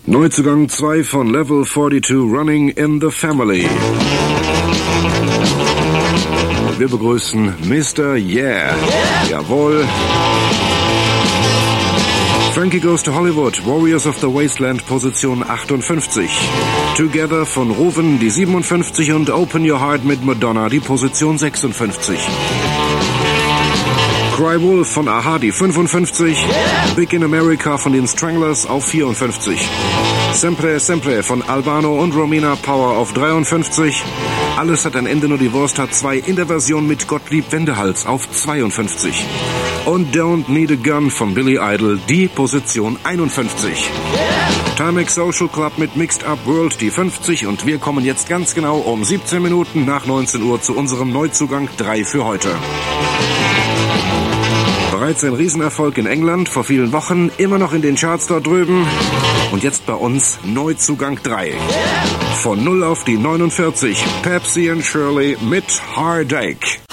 Neuzugang 2 von Level 42, Running in the Family. Wir begrüßen Mr. Yeah. Jawohl. Frankie Goes to Hollywood, Warriors of the Wasteland, Position 58. Together von Roven, die 57 und Open Your Heart mit Madonna, die Position 56. Cry Wolf von Aha, die 55. Big in America von den Stranglers auf 54. Sempre Sempre von Albano und Romina Power auf 53. Alles hat ein Ende, nur die Wurst hat zwei in der Version mit Gottlieb Wendehals auf 52. Und Don't Need a Gun von Billy Idol, die Position 51. Timex Social Club mit Mixed Up World, die 50. Und wir kommen jetzt ganz genau um 17 Minuten nach 19 Uhr zu unserem Neuzugang 3 für heute. Bereits ein Riesenerfolg in England, vor vielen Wochen, immer noch in den Charts dort drüben. Und jetzt bei uns Neuzugang 3. Von 0 auf die 49, Pepsi and Shirley mit Heartache.